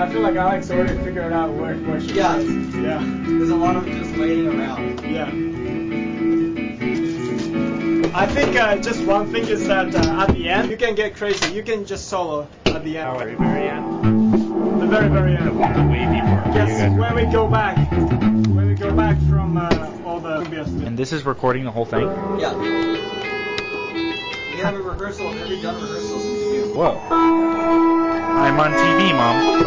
I feel like Alex already figured out where she is. Yeah. Yeah. There's a lot of just waiting around. Yeah. I think just one thing is that at the end you can get crazy. You can just solo at the end. Oh, very, very end. The very, very end. The wavy part. Yes, when we go back. When we go back from all the previous. And this is recording the whole thing? Yeah. We have a rehearsal of every done rehearsal since June. Whoa. I'm on TV, Mom.